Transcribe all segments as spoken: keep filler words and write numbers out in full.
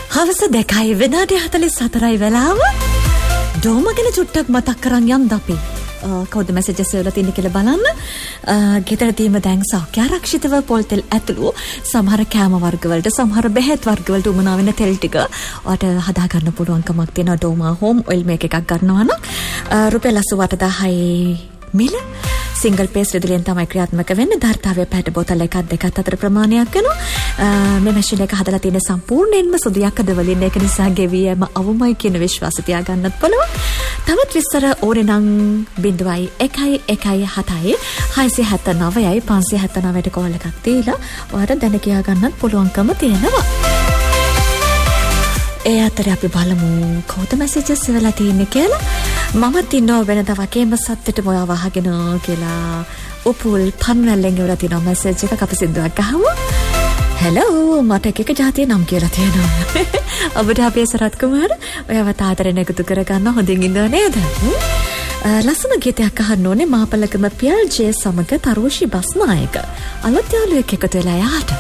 හවස දෙකයි විනාඩි හතළිස් හතරයි වෙලාව. ඩෝම ගැන චුට්ටක් මතක් කරන් යන්න අපි. කවුද මැසේජස් වල තියෙන කියලා බලන්න. ගෙදර දීම දැන් සෞඛ්‍ය ආරක්ෂිතව පොල් තෙල් ඇතුළු සමහර කෑම වර්ග වලට සමහර බෙහෙත් වර්ග වලට උමනා වෙන තෙල් ටික ඔයාට හදා ගන්න පුළුවන්කමක් තියෙනවා. ඩෝමා හෝම් ඔයිල් මේක එකක් ගන්නවා නම් රුපියල් අසූ දහයයි මිල සිංගල් පේස් රිදලියෙන් තමයි ක්‍රියාත්මක වෙන්නේ. ධාරිතාවය පැයට බෝතල් එකක් දෙකක් අතර ප්‍රමාණයක් වෙනවා. මේ මැෂින් එක හදලා තියෙන සම්පූර්ණයෙන්ම සුදු යකඩ වලින්. ඒක නිසා ගෙවි යෑම අවමයි කියන විශ්වාසය තියාගන්නත් පුළුවන්. තවත් විස්තර ඕනේ නම් බිංදුවයි එකයි එකයි හතයි හයසිය හැත්තෑ නවයයි පන්සිය හැත්තෑ නවයට කෝල් එකක් දීලා ඔයාලට දැන කියා ගන්නත් පුළුවන්කම තියෙනවා. ඒ අතරේ අපි බලමු කවුද මැසේජස් වෙලා තියෙන්නේ කියලා. මමත් ඉන්නවා වෙනදා වගේම සත්‍යෙට මොයා වහගෙන කියලා උපුල් පන්වැල්ලෙන් එවලා තියෙන මැසේජ් එකක් අපි සින්දුවක් අහමු. හෙලෝ මට එක එක ජාතිය නම් කියලා තියෙනවා. ඔබට අපේ සරත් කුමාර ඔයව තාතරෙන් එකතු කරගන්න හොඳින් ඉන්නව නේද? ලස්සන ගීතයක් අහන්න ඕනේ මාපලකම පියල් ජේ සමග තරුෂි බස්නායක. අලුත් යාළුවෙක් එකතු වෙලා යාට.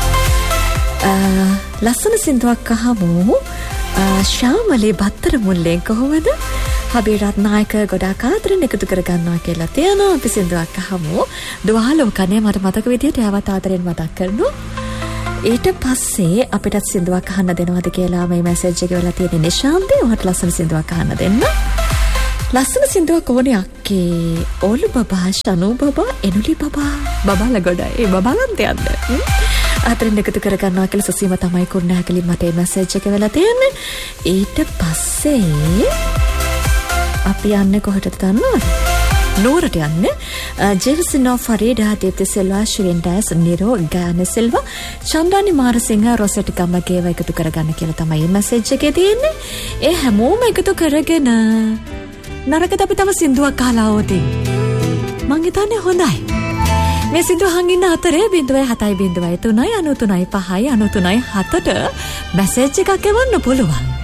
ලස්සන සින්දුවක් අහමු. ශාමලේ බත්තර මුල්ලෙන් කොහොමද? හබී රත්නායක ගොඩාක් ආදරෙන් එකතු කරගන්නවා කියලා තියෙනවා. අපි සින්දුවක් අහමු. දුවහලෝකනේ මට මතක විදියට යවත් ආදරෙන් මතක් කරනවා. ඊට පස්සේ අපිටත් සින්දුවක් අහන්න දෙනවද කියලා මේ මැසේජ් එකේ වෙලා තියෙන නිශාන්තේ ඔයාලට ලස්සන සින්දුවක් අහන්න දෙන්න. ලස්සන සින්දුවක් ඕනේ අක්කේ. ඕලු බබා ශනු බබා එනුලි බබා බබාලා ගොඩයි. ඒ බබාලන්ට යන්න. ආදරෙන් එකතු කරගන්නවා කියලා සසීම තමයි කුරුණෑකලින් මට මේ මැසේජ් එක වෙලා තියෙන්නේ. ඊට පස්සේ අපි යන්නේ කොහෙටද දන්නවද? නෝරට යන්නේ. ජෙවසිනෝ ෆරීඩා දේප්ති සිල්වා ශ්‍රීන්ඩාස් නිරෝ ගාන සිල්වා චන්දානි මාරසිංහ රොසෙට් ගමගේව එකතු කරගන්න කියලා තමයි මේ මැසේජ් එකේ තියෙන්නේ. ඒ හැමෝම එකතු කරගෙන නරකද අපි තව සින්දුවක් අහලා ඕති. මං හිතන්නේ හොඳයි. මේ සින්දුව හංගින්න අතරේ බිංදුවයි හතයි බිංදුවයි තුනයි අනූ තුනයි පහයි අනූ තුනයි හතට මැසේජ් එකක් එවන්න පුළුවන්.